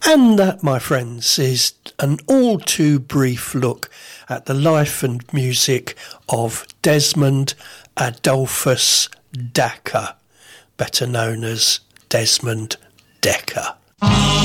And that, my friends, is an all too brief look at the life and music of Desmond Adolphus Dacker, better known as Desmond Dekker.